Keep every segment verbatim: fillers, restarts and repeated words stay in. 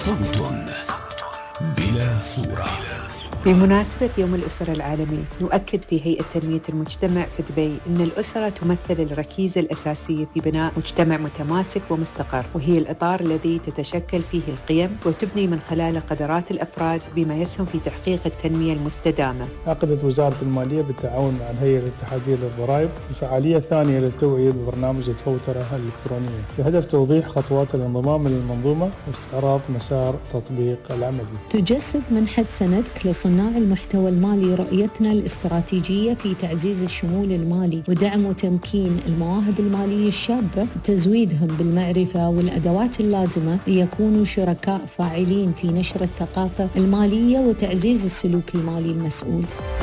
صوت بلا صورة. بمناسبة يوم الأسرة العالمي، نؤكد في هيئة تنمية المجتمع في دبي أن الأسرة تمثل الركيزة الأساسية في بناء مجتمع متماسك ومستقر، وهي الإطار الذي تتشكل فيه القيم وتبني من خلاله قدرات الأفراد بما يسهم في تحقيق التنمية المستدامة. عقدت وزارة المالية بالتعاون مع الهيئة الاتحادية للضرائب الفعالية الثانية للتوعية ببرنامج الفوترة الإلكترونية بهدف توضيح خطوات الانضمام للمنظومة واستعراض مسار تطبيق العملي. تجسد منحة سندك لصناع المحتوى المالي رؤيتنا الاستراتيجية في تعزيز الشمول المالي ودعم وتمكين المواهب المالية الشابة، تزويدهم بالمعرفة والأدوات اللازمة ليكونوا شركاء فاعلين في نشر الثقافة المالية وتعزيز السلوك المالي المسؤول.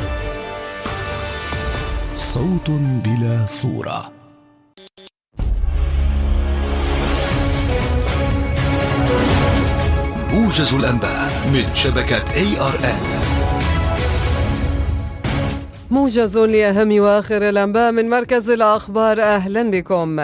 صوت بلا صورة. موجز الأنباء من شبكة إيه آر إل. موجز لأهم وآخر الأنباء من مركز الأخبار. أهلا بكم.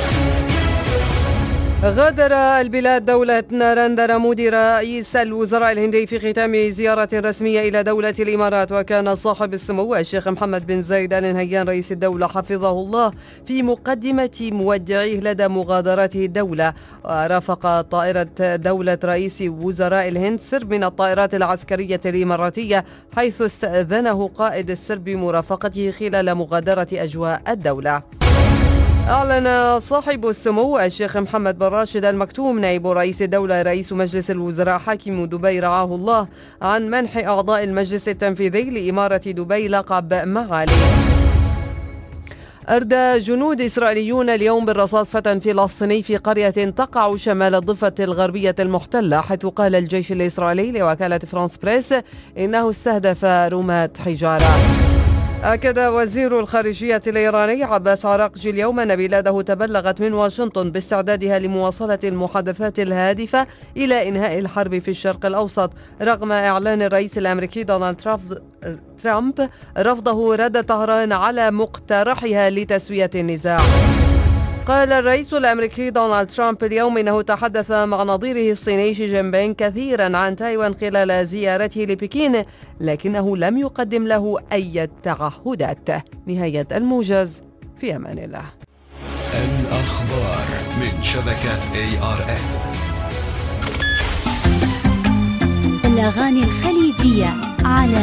غادر البلاد دولة نارندرا مودي رئيس الوزراء الهندي في ختام زيارة رسمية إلى دولة الإمارات، وكان صاحب السمو الشيخ محمد بن زايد آل نهيان رئيس الدولة حفظه الله في مقدمة مودعيه لدى مغادرته الدولة. ورافق طائرة دولة رئيس وزراء الهند سرب من الطائرات العسكرية الإماراتية، حيث استأذنه قائد السرب بمرافقته خلال مغادرة أجواء الدولة. أعلن صاحب السمو الشيخ محمد بن راشد آل مكتوم نائب رئيس الدولة رئيس مجلس الوزراء حاكم دبي رعاه الله عن منح أعضاء المجلس التنفيذي لإمارة دبي لقب معالي. أردى جنود إسرائيليون اليوم بالرصاص فتى فلسطيني في قرية تقع شمال الضفة الغربية المحتلة، حيث قال الجيش الإسرائيلي لوكالة فرانس بريس إنه استهدف رماة حجارة. أكد وزير الخارجية الإيراني عباس عراقجي اليوم أن بلاده تبلغت من واشنطن باستعدادها لمواصلة المحادثات الهادفة إلى إنهاء الحرب في الشرق الأوسط، رغم إعلان الرئيس الأمريكي دونالد ترامب رفضه رد طهران على مقترحها لتسوية النزاع. قال الرئيس الأمريكي دونالد ترامب اليوم إنه تحدث مع نظيره الصيني شي جين بينغ كثيرا عن تايوان خلال زيارته لبكين، لكنه لم يقدم له أي تعهدات. نهاية الموجز، في أمان الله. الأخبار من شبكة إيه آر إل. الأغاني الخليجية على